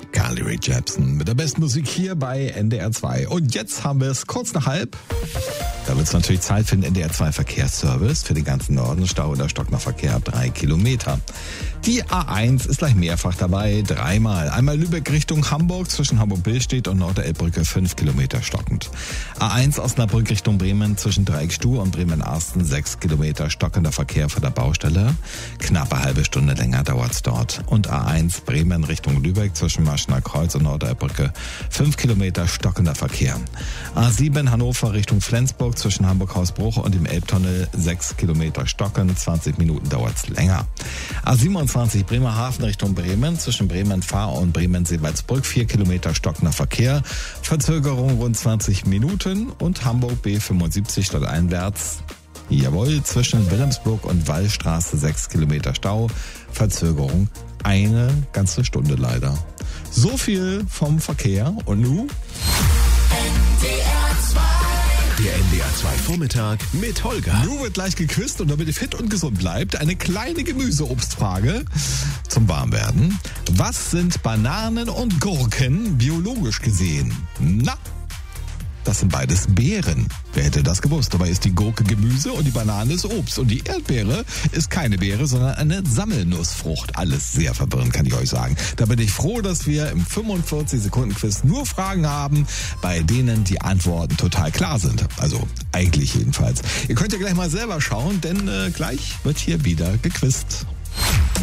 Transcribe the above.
Carly Rae Jepsen mit der besten Musik hier bei NDR 2. Und jetzt haben wir es kurz nach halb. Da wird es natürlich Zeit für den NDR 2 Verkehrsservice für den ganzen Norden. Stau oder stockender Verkehr ab 3 Kilometer. Die A1 ist gleich mehrfach dabei, dreimal. Einmal Lübeck Richtung Hamburg zwischen Hamburg-Billstedt und Nord-der-Elbbrücke 5 Kilometer stockend. A1 Osnabrück Richtung Bremen zwischen Dreieckstuhl und Bremen-Arsten 6 Kilometer stockender Verkehr vor der Baustelle. Knappe halbe Stunde länger dauert's dort. Und A1 Bremen Richtung Lübeck zwischen Maschener Kreuz und Nord-der-Elbbrücke 5 Kilometer stockender Verkehr. A7 Hannover Richtung Flensburg zwischen Hamburg-Hausbruch und dem Elbtunnel 6 Kilometer stockend, 20 Minuten dauert's länger. A27 Bremerhaven Richtung Bremen zwischen Bremen-Fahr und Bremen-Seewaldsbrück 4 Kilometer stockender Verkehr, Verzögerung rund 20 Minuten und Hamburg B75 stadteinwärts. Jawohl, zwischen Wilhelmsburg und Wallstraße 6 Kilometer Stau, Verzögerung eine ganze Stunde leider. So viel vom Verkehr und nun Der NDR 2 Vormittag mit Holger. Nun wird gleich gequizt und damit ihr fit und gesund bleibt, eine kleine Gemüseobstfrage zum Warmwerden. Was sind Bananen und Gurken biologisch gesehen? Na, das sind beides Beeren. Wer hätte das gewusst? Dabei ist die Gurke Gemüse und die Banane ist Obst. Und die Erdbeere ist keine Beere, sondern eine Sammelnussfrucht. Alles sehr verwirrend, kann ich euch sagen. Da bin ich froh, dass wir im 45-Sekunden-Quiz nur Fragen haben, bei denen die Antworten total klar sind. Also eigentlich jedenfalls. Ihr könnt ja gleich mal selber schauen, denn gleich wird hier wieder gequizt.